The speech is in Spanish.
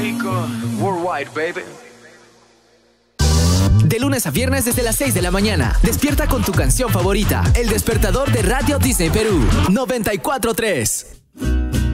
México, worldwide, baby. De lunes a viernes desde las 6 de la mañana. Despierta con tu canción favorita. El despertador de Radio Disney Perú. 94.3.